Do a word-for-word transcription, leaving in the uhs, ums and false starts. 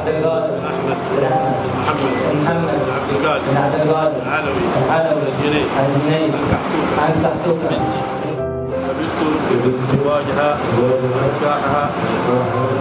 عبد القادر بن أحمد بن أحمد محمد بن محمد بن عبد القادر بن عبد القادر العلوي العلوي الجنيد الجنيد الكحتوكة عن كحتوكة. بنتي قبلت زواجها ونكاحها